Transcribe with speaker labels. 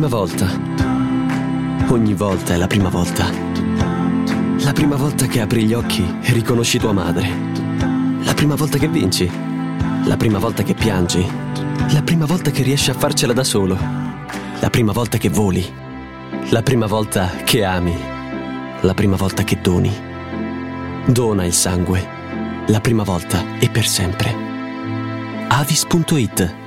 Speaker 1: prima volta. Ogni volta è la prima volta. La prima volta che apri gli occhi e riconosci tua madre. La prima volta che vinci. La prima volta che piangi. La prima volta che riesci a farcela da solo. La prima volta che voli. La prima volta che ami. La prima volta che doni. Dona il sangue. La prima volta e per sempre. Avis.it